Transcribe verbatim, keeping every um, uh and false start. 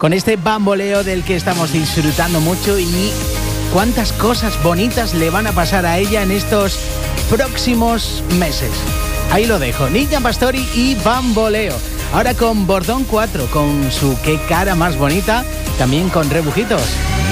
con este bamboleo del que estamos disfrutando mucho y cuántas cosas bonitas le van a pasar a ella en estos próximos meses. Ahí lo dejo, Niña Pastori y bamboleo. Ahora con Bordón cuatro, con su Qué cara más bonita, también con Rebujitos.